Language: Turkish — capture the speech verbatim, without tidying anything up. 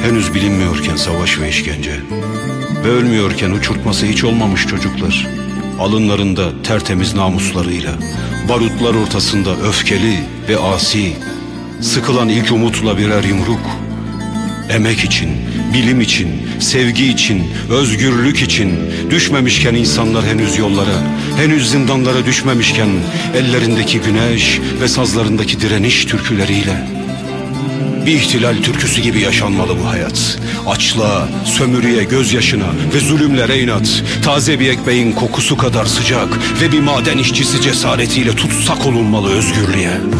Henüz bilinmiyorken savaş ve işkence ve ölmüyorken uçurtması hiç olmamış çocuklar, alınlarında tertemiz namuslarıyla, barutlar ortasında öfkeli ve asi, sıkılan ilk umutla birer yumruk, emek için, bilim için, sevgi için, özgürlük için düşmemişken insanlar henüz yollara, henüz zindanlara düşmemişken ellerindeki güneş ve sazlarındaki direniş türküleriyle. Bir ihtilal türküsü gibi yaşanmalı bu hayat. Açlığa, sömürüye, gözyaşına ve zulümlere inat. Taze bir ekmeğin kokusu kadar sıcak ve bir maden işçisi cesaretiyle tutsak olunmalı özgürlüğe.